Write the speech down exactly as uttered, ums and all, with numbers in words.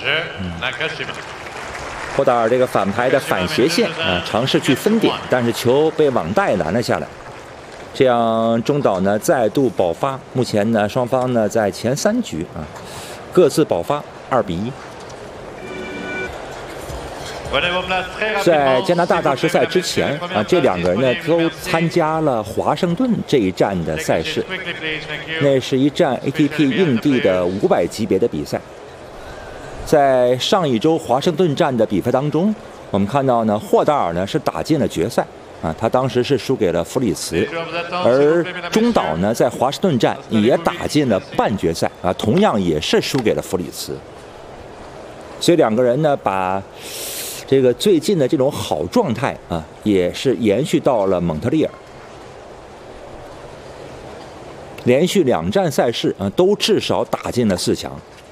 霍达尔这个反拍的反斜线啊，尝试去分点，但是球被网带拦了下来。这样中岛呢再度保发，目前呢双方呢在前三局啊各自保发二比一。在加拿大大师赛之前啊，这两个人呢都参加了华盛顿这一站的赛事，那是一站 A T P 硬地的五百级别的比赛。在上一周华盛顿站的比赛当中，我们看到呢霍达尔呢是打进了决赛啊，他当时是输给了弗里茨，而中岛呢在华盛顿站也打进了半决赛啊，同样也是输给了弗里茨。所以两个人呢把这个最近的这种好状态啊，也是延续到了蒙特利尔，连续两站赛事啊，都至少打进了四强。